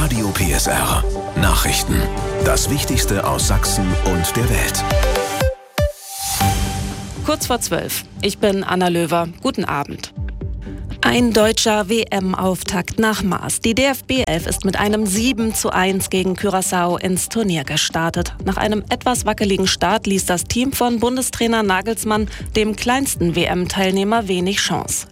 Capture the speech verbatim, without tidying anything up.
Radio P S R. Nachrichten. Das Wichtigste aus Sachsen und der Welt. Kurz vor zwölf. Ich bin Anna Löwer. Guten Abend. Ein deutscher W M-Auftakt nach Maß. Die D F B elf ist mit einem sieben zu eins gegen Curaçao ins Turnier gestartet. Nach einem etwas wackeligen Start ließ das Team von Bundestrainer Nagelsmann dem kleinsten W M-Teilnehmer wenig Chance.